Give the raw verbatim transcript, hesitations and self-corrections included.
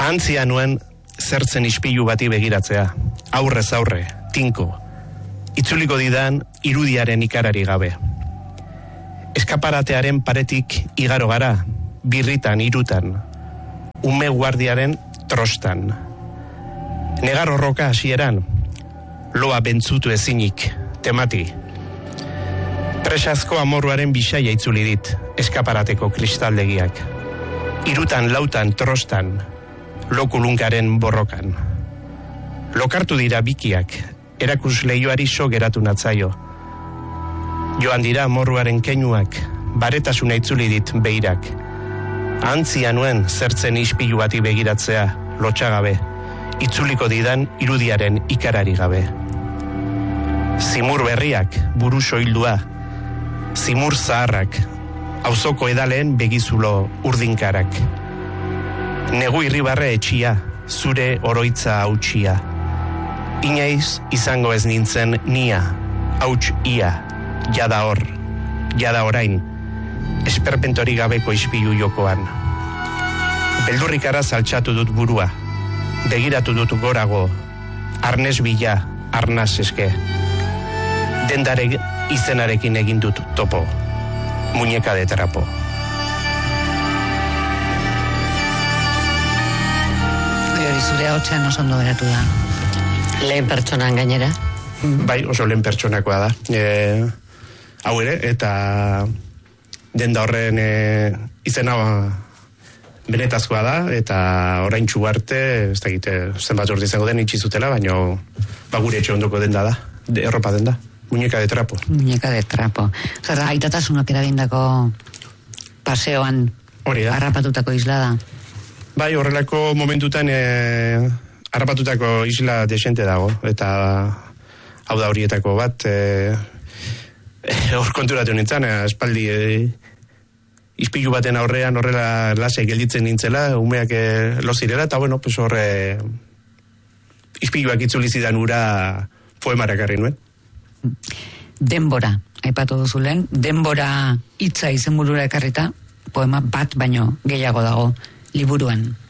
Ahantzia nuen zertzen ispilu bati begiratzea, aurrez aurre, tinko, itzuliko didan irudiaren ikarari gabe. Eskaparatearen paretik igaro gara, birritan, irutan, ume guardiaren trostan. Negar horroka hasieran, loa bentzutu ezinik, temati. Presazko amorruaren bisaia itzuli dit, eskaparateko kristaldegiak. Irutan, lautan, trostan, lokulunkaren borrokan. Lokartu dira bikiak, erakus lehioari so geratu natzaio. Joan dira amorruaren keinuak, baretasuna itzuli dit behirak. Antzia nuen zertzen ispilu bati begiratzea, lotxagabe, itzuliko didan irudiaren ikarari gabe. Zimur berriak, buru soildua, zimur zaharrak, auzoko edaleen begizulo urdinkarak. Negu irribarre etxia, zure oroitza hautsia. Inaiz izango ez nintzen nia, hauts ia, jada hor, jada orain, esperpentori gabeko ispilu jokoan. Beldurrikara saltxatu dut burua, begiratu dut gorago, arnez bila, arnaz eske. Dendare izenarekin egin dut topo, muñeka de trapo. Hori zure hotxean oso ondo geratu da. Lehen pertsonan gainera. Bai, oso lehen pertsonakoa da. E, hau ere, eta denda horren e, izena benetazkoa da, eta orain arte, ez da egite, zenbat urte izango den itxizutela, baina ba, gure etxe ondoko denda da, de, erropa denda, muñeka de trapo. Muñeka de trapo. Zara, aitatasunak erabindako paseoan hori da. Harrapatutako isla da. Bai, horrelako momentutan e, harrapatutako isla desente dago, eta hau da horietako bat, e, hor konturatu nintzen, espaldi e, ispilu baten aurrean horrela lasai gelditzen nintzela, umeak e, lozirela, eta bueno, pues horre ispiluak itzuli zidan ura poemarakarri nuen. Denbora, aipatu duzu lehen, denbora hitza izenburura ekarrita, poema bat baino gehiago dago liburuan.